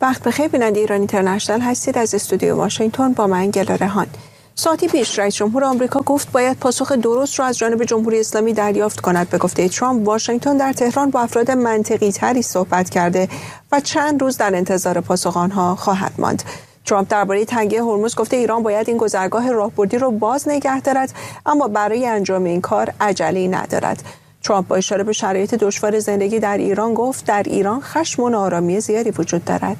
وقت بخیر بیننده ایران اینترنشنال هستید. از استودیو واشنگتن با من گلا رهان. ساعتی پیش رئیس جمهور آمریکا گفت باید پاسخ درست را از جانب جمهوری اسلامی دریافت کند. به گفته ترامپ، واشنگتن در تهران با افراد منطقی تری صحبت کرده و چند روز در انتظار پاسخ آنها خواهد ماند. ترامپ درباره تنگی هرمز گفته ایران باید این گذرگاه راهبردی را باز نگه دارد، اما برای انجام این کار عجله‌ای ندارد. ترامپ با اشاره به شرایط دشوار زندگی در ایران گفت در ایران خشم و ناآرامی زیادی وجود دارد.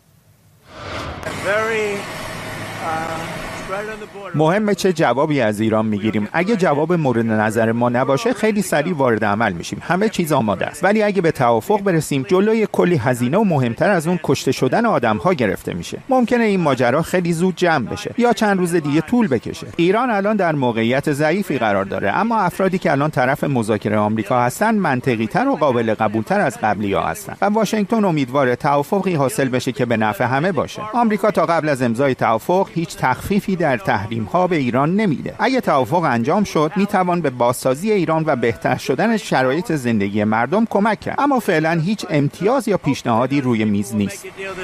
مهمه چه جوابی از ایران میگیریم. اگه جواب مورد نظر ما نباشه خیلی سریع وارد عمل میشیم. همه چیز آماده است. ولی اگه به توافق برسیم جلوی کلی هزینه و مهمتر از اون کشته شدن آدم‌ها گرفته میشه. ممکنه این ماجرا خیلی زود جمع بشه یا چند روز دیگه طول بکشه. ایران الان در موقعیت ضعیفی قرار داره، اما افرادی که الان طرف مذاکره آمریکا هستن منطقی‌تر و قابل قبول‌تر از قبلی‌ها هستن و واشنگتن امیدواره توافقی حاصل بشه که به نفع همه باشه. آمریکا تا قبل از امضای توافق هیچ تخفیفی در تحریم‌ها به ایران نمیده. اگه توافق انجام شد میتوان به بازسازی ایران و بهتر شدن شرایط زندگی مردم کمک کرد، اما فعلا هیچ امتیاز یا پیشنهادی روی میز نیست.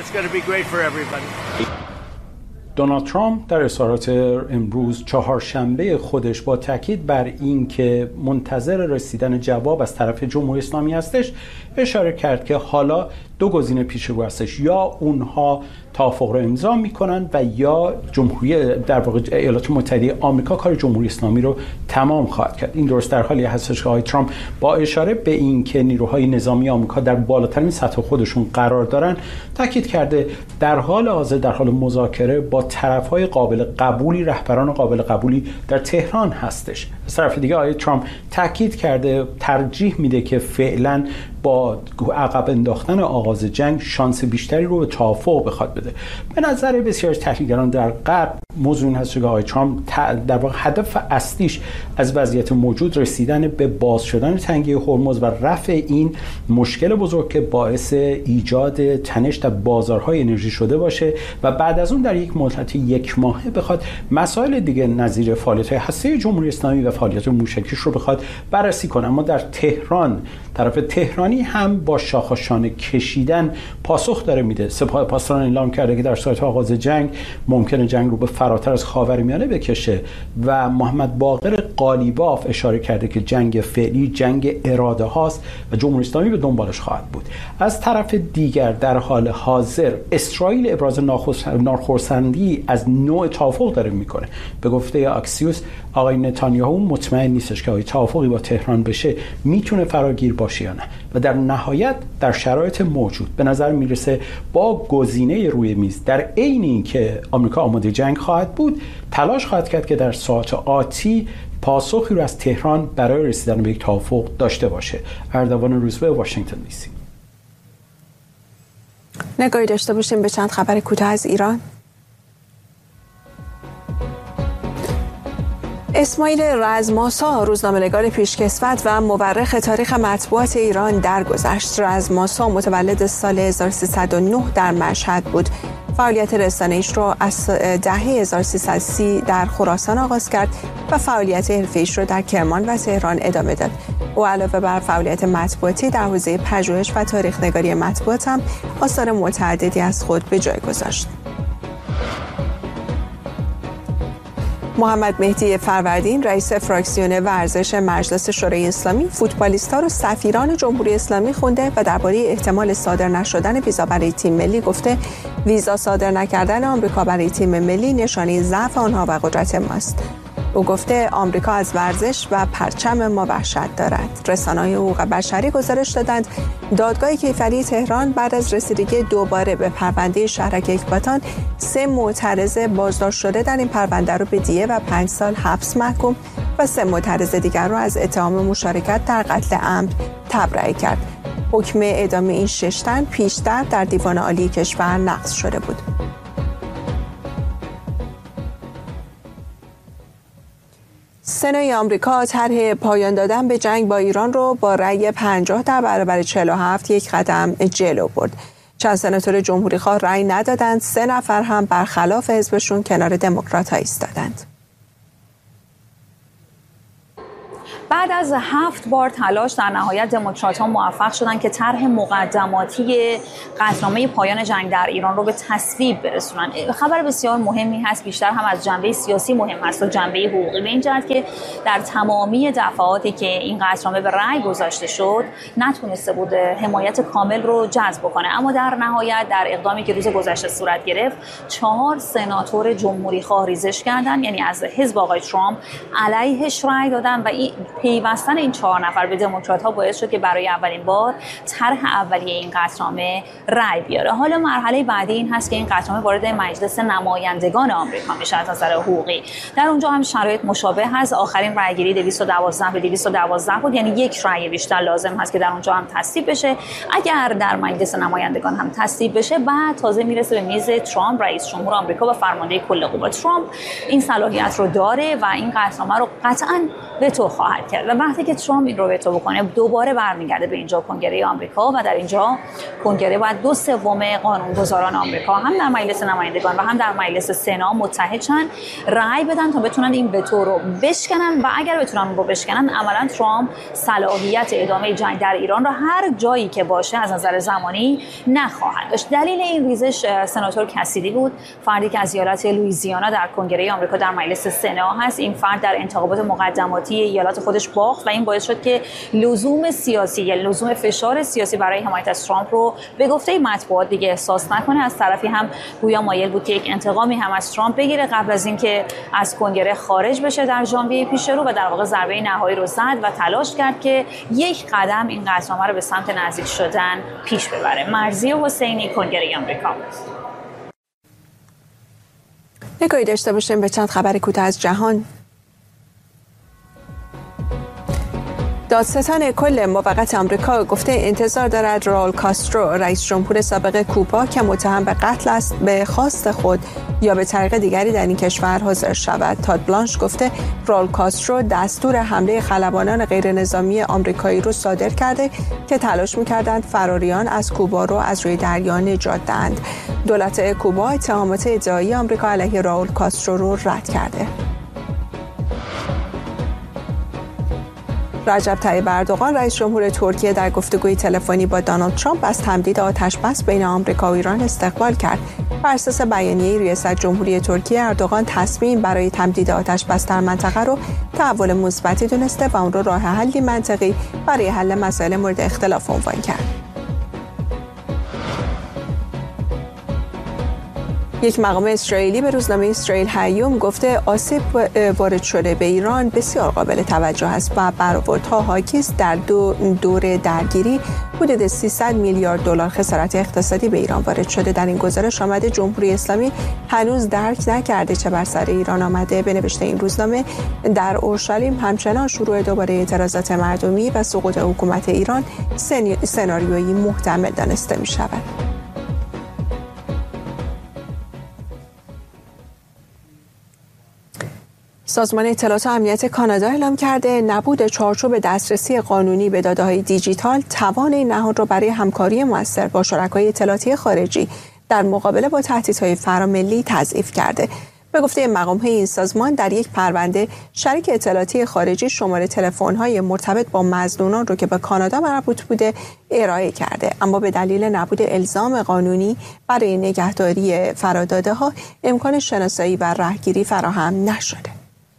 دونالد ترامپ در اظهارات امروز چهارشنبه خودش با تاکید بر این که منتظر رسیدن جواب از طرف جمهوری اسلامی هستش اشاره کرد که حالا دو گزینه پیش رو هستش، یا اونها توافق رو امضا میکنن و یا جمهوری در واقع ایالات متحده آمریکا کار جمهوری اسلامی رو تمام خواهد کرد. این درست در حالی هستش که آقای ترامپ با اشاره به این که نیروهای نظامی آمریکا در بالاترین سطح خودشون قرار دارن تاکید کرده در حال حاضر در حال مذاکره با طرفهای قابل قبولی، رهبران قابل قبولی در تهران هستش. از طرف دیگه آقای ترامپ تاکید کرده ترجیح میده که فعلا با عقب انداختن آغاز جنگ شانس بیشتری رو به توافق بخواد بده. به نظر بسیار از تحلیلگران در غرب موضوع این هست که آقای ترامپ در واقع هدف اصلیش از وضعیت موجود رسیدن به باز شدن تنگی هرمز و رفع این مشکل بزرگ که باعث ایجاد تنش در بازارهای انرژی شده باشه و بعد از اون در یک مدت یک ماهه بخواد مسائل دیگه نظیر فعالیت‌های هسته جمهوری اسلامی و فعالیت موشکیش رو بخواد بررسی کنه. اما در تهران طرف تهرانی هم با شاخشانه کشیدن پاسخ داره میده. سپاه پاسداران اعلام کرده که در صورت آغاز جنگ ممکنه جنگ رو به فراتر از خاورمیانه بکشه و محمد باقر قالیباف اشاره کرده که جنگ فعلی جنگ اراده هاست و جمهوری اسلامی به دنبالش خواهد بود. از طرف دیگر در حال حاضر اسرائیل ابراز ناخرسندی از نوع توافق داره میکنه. به گفته اکسیوس آقای نتانیاهو مطمئن نیستش که توافقی با تهران بشه میتونه فراگیر باشه یا نه و در نهایت در شرایط موجود به نظر میرسه با گزینه روی میز در عین اینکه آمریکا آماده جنگ خواهد بود تلاش خواهد کرد که در ساعات آتی پاسخی رو از تهران برای رسیدن به یک توافق داشته باشه. اردوان روزبه، واشنگتن دی سی. نگاهی داشته باشیم به چند خبر کوتاه از ایران. اسماعیل رزماسا روزنامه‌نگار پیشکسوت و مورخ تاریخ مطبوعات ایران درگذشت. رزماسا متولد سال 1309 در مشهد بود. فعالیت رسانه‌ایش را از دهه 1330 در خراسان آغاز کرد و فعالیت حرفه‌ایش را در کرمان و تهران ادامه داد. او علاوه بر فعالیت مطبوعاتی در حوزه پژوهش و تاریخ‌نگاری مطبوعات هم آثار متعددی از خود به جای گذاشت. محمد مهدی فروردین رئیس فراکسیون ورزش مجلس شورای اسلامی فوتبالیست‌ها رو سفیران جمهوری اسلامی خونده و درباره احتمال صادر نشدن ویزا برای تیم ملی گفته ویزا صادر نکردن آمریکا برای تیم ملی نشانه ضعف آنها و قدرت ماست. او گفته آمریکا از ورزش و پرچم ما وحشت دارد. رسانه‌های حقوق بشری گزارش دادند دادگاه کیفری تهران بعد از رسیدگی دوباره به پرونده شهرک اکباتان 3 معترض بازداشت شده در این پرونده رو به دیه و 5 سال حبس محکوم و 3 معترض دیگر رو از اتهام مشارکت در قتل عمد تبرئه کرد. حکم اعدام این 6 تن پیشتر در دیوان عالی کشور نقض شده بود. سنای آمریکا طرح پایان دادن به جنگ با ایران رو با رأی 50 در برابر 47 یک قدم جلو برد. چند سناتور جمهوری‌خواه رأی ندادند، 3 نفر هم برخلاف حزبشون کنار دموکرات‌ها ایستادند. بعد از 7 بار تلاش در نهایت دموکرات‌ها موفق شدن که طرح مقدماتی قطعنامه پایان جنگ در ایران رو به تصویب برسونن. خبر بسیار مهمی هست، بیشتر هم از جنبه سیاسی مهم هست و جنبه حقوقی، به این جهت که در تمامی دفعاتی که این قطعنامه به رأی گذاشته شد نتونسته بود حمایت کامل رو جذب کنه، اما در نهایت در اقدامی که روز گذشته صورت گرفت 4 سناتور جمهوری خواه ریزش کردن، یعنی از حزب آقای ترامپ علیهش رأی دادن و این پیوستن این 4 نفر به دموکرات‌ها باعث شد که برای اولین بار طرح اولیه این قطعنامه رأی بیاره. حالا مرحله بعدی این هست که این قطعنامه وارد مجلس نمایندگان آمریکا میشه از نظر حقوقی. در اونجا هم شرایط مشابه هست. آخرین رأیگیری 212 به 212 بود، یعنی یک رأی بیشتر لازم هست که در اونجا هم تصویب بشه. اگر در مجلس نمایندگان هم تصویب بشه، بعد تازه میرسه به میز ترامپ رئیس جمهور آمریکا و فرمانده کل قوا. ترامپ این صلاحیت رو داره و این قطعنامه رو قطعاً وتو خواهد کرد و وقتی که ترامپ این رو وتو بکنه دوباره برمیگرده به اینجا کنگره آمریکا و در اینجا کنگره باید 2/3 قانونگذاران آمریکا هم در مجلس نمایندگان و هم در مجلس سنا متحد شن، رأی بدن تا بتونن این وتو رو بشکنن و اگر بتونن رو بشکنن عملاً ترامپ صلاحیت ادامه جنگ در ایران را هر جایی که باشه از نظر زمانی نخواهد داشت. دلیل این ریزش سناتور کسیدی بود، فردی که از ایالت لوئیزیانا در کنگره آمریکا در مجلس سنا هست. این فرد در انتخابات مقدماتی ایالت خودش باخت و این باعث شد که لزوم سیاسی یا لزوم فشار سیاسی برای حمایت از ترامپ رو به گفته مطبوعات دیگه احساس نکنه. از طرفی هم گویا مایل بود که یک انتقامی هم از ترامپ بگیره قبل از اینکه از کنگره خارج بشه در ژانویه پیش رو و در واقع ضربه نهایی رو زد و تلاش کرد که یک قدم این قطعنامه رو به سمت نزدیک شدن پیش ببره. مرضیه حسینی، کنگره آمریکا. نگاهی داشته باشیم به چند خبر کوتاه از جهان. دادستان کل موقت آمریکا گفته انتظار دارد راول کاسترو رئیس جمهور سابق کوبا که متهم به قتل است به خواست خود یا به طریق دیگری در این کشور حاضر شود. تاد بلانش گفته راول کاسترو دستور حمله خلبانان غیر نظامی آمریکایی رو صادر کرده که تلاش می‌کردند فراریان از کوبا رو از روی دریا نجات دهند. دولت کوبا اتهامات ادعایی آمریکا علیه راول کاسترو رو رد کرده. رجب طیب اردوغان رئیس جمهور ترکیه در گفتگوی تلفنی با دونالد ترامپ از تمدید آتش‌بس بین آمریکا و ایران استقبال کرد. بر اساس بیانیه ریاست جمهوری ترکیه، اردوغان تصمیم برای تمدید آتش‌بس در منطقه رو تحول مثبتی دونسته و اون رو راه حلی منطقی برای حل مسائل مورد اختلاف عنوان کرد. یک مقام اسرائیلی به روزنامه اسرائیل هیوم گفته آسیب وارد شده به ایران بسیار قابل توجه است و برآوردها حاکی است در دور درگیری حدود 300 میلیارد دلار خسارت اقتصادی به ایران وارد شده. در این گزارش آمده جمهوری اسلامی هنوز درک نکرده چه بر سر ایران آمده. به نوشته این روزنامه در اورشلیم همچنان شروع دوباره اعتراضات مردمی و سقوط حکومت ایران سناریویی محتمل دانسته می شود. سازمان اطلاعات و امنیت کانادا اعلام کرده نبود چارچوب دسترسی قانونی به داده‌های دیجیتال توان این نهاد را برای همکاری موثر با شرکای اطلاعاتی خارجی در مقابله با تهدیدهای فراملی تضعیف کرده. به گفته مقام‌های این سازمان در یک پرونده شریک اطلاعاتی خارجی شماره تلفن‌های مرتبط با مظنونان رو که به کانادا مربوط بوده ارائه کرده، اما به دلیل نبود الزام قانونی برای نگهداری فراداده‌ها امکان شناسایی و رهگیری فراهم نشده.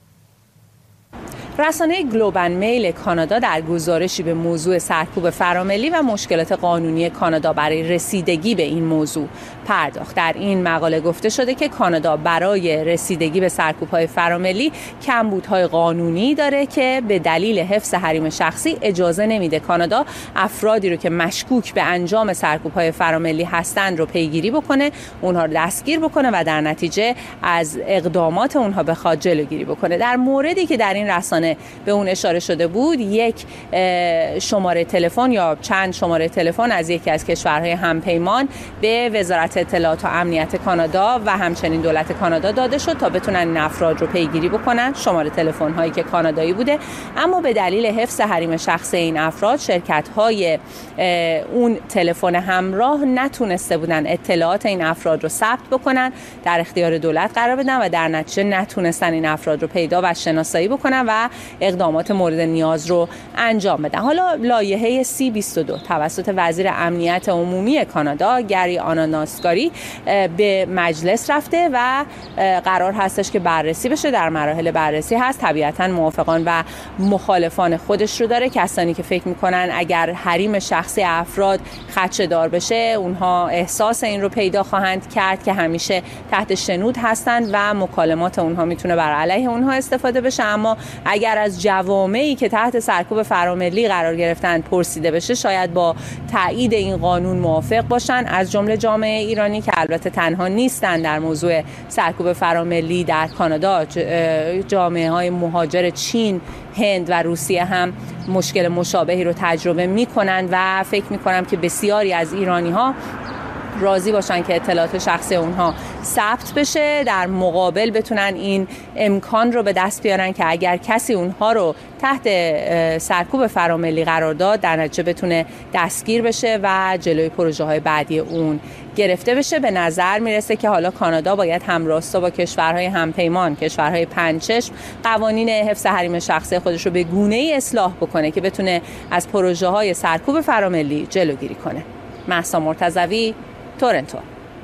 رسانه گلوبال میل کانادا در گزارشی به موضوع سرکوب فراملی و مشکلات قانونی کانادا برای رسیدگی به این موضوع پرداخت. در این مقاله گفته شده که کانادا برای رسیدگی به سرکوب‌های فراملی کمبودهای قانونی داره که به دلیل حفظ حریم شخصی اجازه نمیده کانادا افرادی رو که مشکوک به انجام سرکوب‌های فراملی هستند رو پیگیری بکنه، اونها رو دستگیر بکنه و در نتیجه از اقدامات اونها بخواد جلوگیری بکنه. در موردی که در این رسانه به اون اشاره شده بود، یک شماره تلفن یا چند شماره تلفن از یکی از کشورهای همپیمان به وزارت اطلاعات و امنیت کانادا و همچنین دولت کانادا داده شد تا بتونن این افراد رو پیگیری بکنن، شماره تلفن هایی که کانادایی بوده، اما به دلیل حفظ حریم شخصی این افراد شرکت های اون تلفن همراه نتونسته بودن اطلاعات این افراد رو ثبت بکنن، در اختیار دولت قرار بدن و در نتیجه نتونستن این افراد رو پیدا و شناسایی بکنن و اقدامات مورد نیاز رو انجام بدن. حالا لایحه C-22 توسط وزیر امنیت عمومی کانادا گری آناناسکاری به مجلس رفته و قرار هستش که بررسی بشه. در مراحل بررسی هست. طبیعتاً موافقان و مخالفان خودش رو داره. کسانی که فکر میکنن اگر حریم شخصی افراد خدشه‌دار بشه اونها احساس این رو پیدا خواهند کرد که همیشه تحت شنود هستند و مکالمات اونها میتونه بر علیه اونها استفاده بشه. اما اگر از جوامعی که تحت سرکوب فراملی قرار گرفتن پرسیده بشه شاید با تایید این قانون موافق باشن، از جمله جامعه ایرانی که البته تنها نیستن در موضوع سرکوب فراملی در کانادا. جامعه های مهاجر چین، هند و روسیه هم مشکل مشابهی رو تجربه میکنن و فکر میکنم که بسیاری از ایرانی ها راضی باشن که اطلاعات شخصی اونها ثبت بشه، در مقابل بتونن این امکان رو به دست بیارن که اگر کسی اونها رو تحت سرکوب فراملی قرار داد در نتیجه بتونه دستگیر بشه و جلوی پروژه های بعدی اون گرفته بشه. به نظر میرسه که حالا کانادا باید همراستا با کشورهای همپیمان، کشورهای پنجچشم، قوانین حفظ حریم شخصی خودش رو به گونه‌ای اصلاح بکنه که بتونه از پروژه های سرکوب فراملی جلوگیری کنه. مهسا مرتضوی، تورنتو.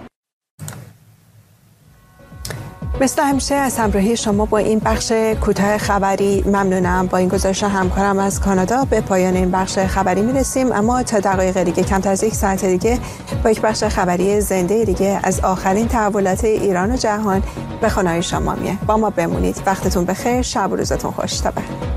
مثل همیشه از همراهی شما با این بخش کوتاه خبری ممنونم. با این گزارش همکارم از کانادا به پایان این بخش خبری میرسیم، اما تا دقایق دیگه، کمتر از یک ساعت دیگه، با یک بخش خبری زنده دیگه از آخرین تحولات ایران و جهان به خانه شما میه. با ما بمونید. وقتتون بخیر، شب و روزتون خوش. تا بعد.